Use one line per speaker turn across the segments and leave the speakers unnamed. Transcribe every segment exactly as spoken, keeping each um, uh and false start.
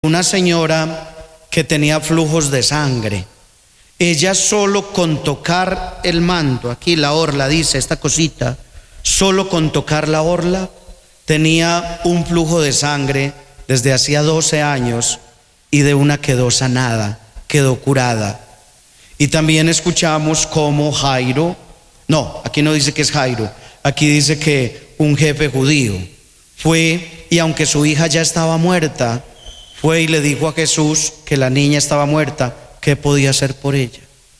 una señora que tenía flujos de sangre. Ella solo con tocar el manto, aquí la orla dice esta cosita, solo con tocar la orla tenía un flujo de sangre desde hacía doce años y de una quedó sanada, quedó curada. Y también escuchamos cómo Jairo, no, aquí no dice que es Jairo, aquí dice que un jefe judío fue y aunque su hija ya estaba muerta, fue y le dijo a Jesús que la niña estaba muerta, ¿qué podía hacer por ella?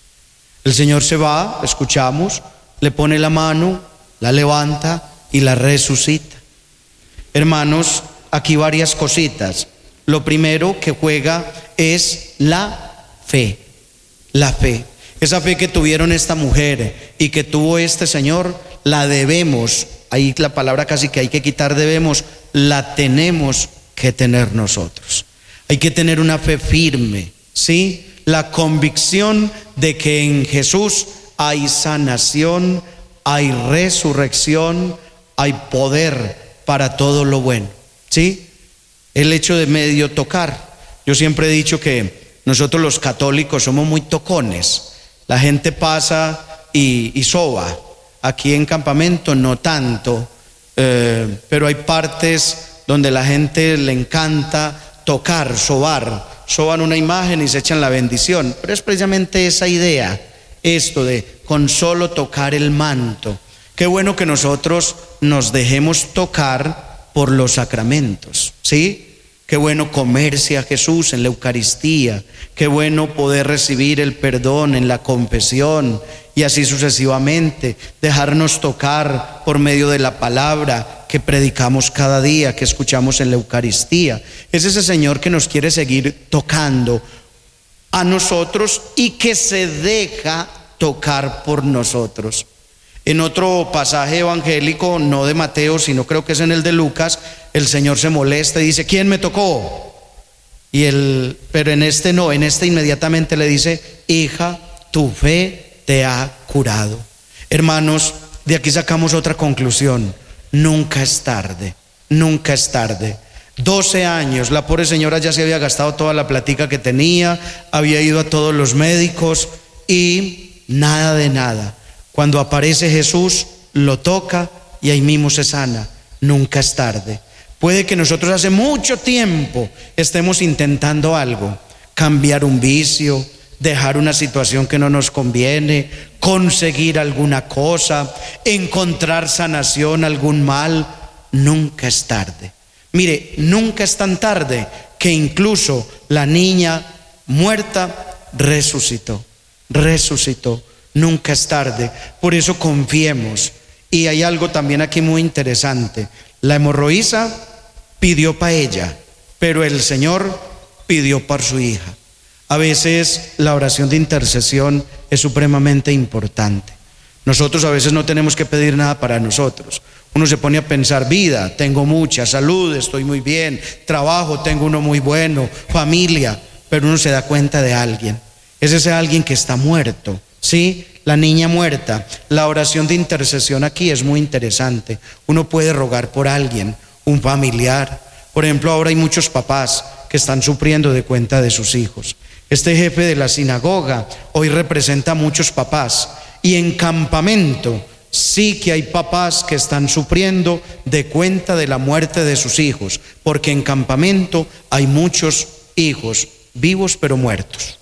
El Señor se va, escuchamos, le pone la mano, la levanta y la resucita. Hermanos, aquí varias cositas. Lo primero que juega es la fe, la fe. Esa fe que tuvieron esta mujer y que tuvo este señor, la debemos, ahí la palabra casi que hay que quitar debemos, la tenemos que tener nosotros. Hay que tener una fe firme, ¿sí? La convicción de que en Jesús hay sanación, hay resurrección, hay poder para todo lo bueno, ¿sí? El hecho de medio tocar. Yo siempre he dicho que nosotros los católicos somos muy tocones. La gente pasa y, y soba. Aquí en campamento no tanto, eh, pero hay partes donde la gente le encanta tocar, sobar. Soban una imagen y se echan la bendición. Pero es precisamente esa idea, esto de con solo tocar el manto. Qué bueno que nosotros nos dejemos tocar por los sacramentos, ¿sí? Qué bueno comerse a Jesús en la Eucaristía. Qué bueno poder recibir el perdón en la confesión y así sucesivamente. Dejarnos tocar por medio de la palabra que predicamos cada día, que escuchamos en la Eucaristía. Es ese Señor que nos quiere seguir tocando a nosotros y que se deja tocar por nosotros. En otro pasaje evangélico, no de Mateo, sino creo que es en el de Lucas, el Señor se molesta y dice, ¿quién me tocó? Y él, pero en este no, en este inmediatamente le dice, hija, tu fe te ha curado. Hermanos, de aquí sacamos otra conclusión. Nunca es tarde, nunca es tarde. doce años, la pobre señora ya se había gastado toda la platica que tenía, había ido a todos los médicos y nada de nada. Cuando aparece Jesús, lo toca y ahí mismo se sana. Nunca es tarde. Puede que nosotros hace mucho tiempo estemos intentando algo, cambiar un vicio, dejar una situación que no nos conviene, conseguir alguna cosa, encontrar sanación, algún mal. Nunca es tarde. Mire, nunca es tan tarde que incluso la niña muerta resucitó, resucitó. Nunca es tarde. Por eso confiemos. Y hay algo también aquí muy interesante. La hemorroísa pidió para ella, pero el Señor pidió por su hija. A veces la oración de intercesión es supremamente importante. Nosotros a veces no tenemos que pedir nada para nosotros. Uno se pone a pensar, vida, tengo mucha, salud, estoy muy bien, trabajo, tengo uno muy bueno, familia, pero uno se da cuenta de alguien. Es ese alguien que está muerto, ¿sí? La niña muerta. La oración de intercesión aquí es muy interesante. Uno puede rogar por alguien, un familiar. Por ejemplo, ahora hay muchos papás que están sufriendo de cuenta de sus hijos. Este jefe de la sinagoga hoy representa a muchos papás. Y en campamento sí que hay papás que están sufriendo de cuenta de la muerte de sus hijos. Porque en campamento hay muchos hijos vivos pero muertos,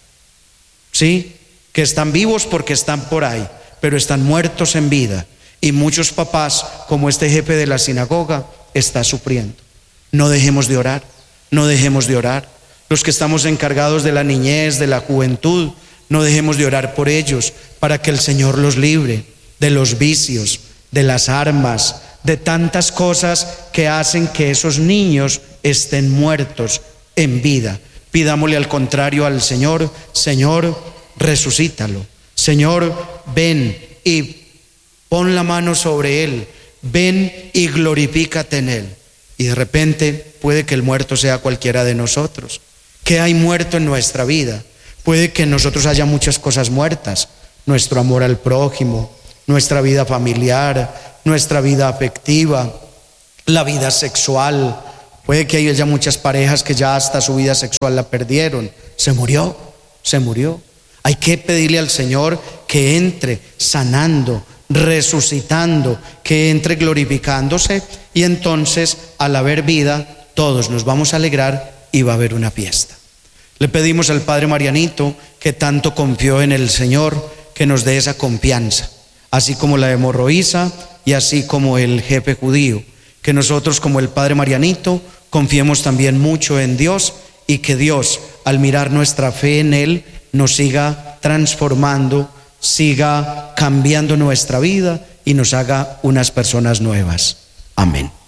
¿sí? Que están vivos porque están por ahí, pero están muertos en vida. Y muchos papás, como este jefe de la sinagoga, está sufriendo. No dejemos de orar, no dejemos de orar. Los que estamos encargados de la niñez, de la juventud, no dejemos de orar por ellos, para que el Señor los libre de los vicios, de las armas, de tantas cosas que hacen que esos niños estén muertos en vida. Pidámosle al contrario al Señor, Señor, resucítalo. Señor, ven y pon la mano sobre él. Ven y glorifícate en él. Y de repente puede que el muerto sea cualquiera de nosotros. ¿Qué hay muerto en nuestra vida? Puede que en nosotros haya muchas cosas muertas. Nuestro amor al prójimo, nuestra vida familiar, nuestra vida afectiva, la vida sexual. Puede que haya muchas parejas que ya hasta su vida sexual la perdieron. Se murió, se murió. Hay que pedirle al Señor que entre sanando, resucitando, que entre glorificándose, y entonces al haber vida todos nos vamos a alegrar y va a haber una fiesta. Le pedimos al Padre Marianito, que tanto confió en el Señor, que nos dé esa confianza, así como la hemorroísa y así como el jefe judío, que nosotros como el Padre Marianito confiemos también mucho en Dios, y que Dios, al mirar nuestra fe en Él, nos siga transformando, siga cambiando nuestra vida y nos haga unas personas nuevas. Amén.